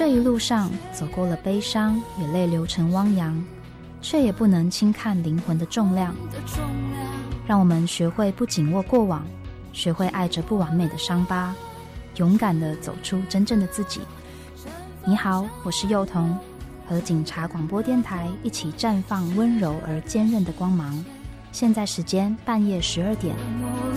这一路上走过了悲伤与泪流成汪洋，却也不能轻看灵魂的重量。让我们学会不紧握过往，学会爱着不完美的伤疤，勇敢地走出真正的自己。你好，我是幼童，和警察广播电台一起绽放温柔而坚韧的光芒。现在时间半夜12点。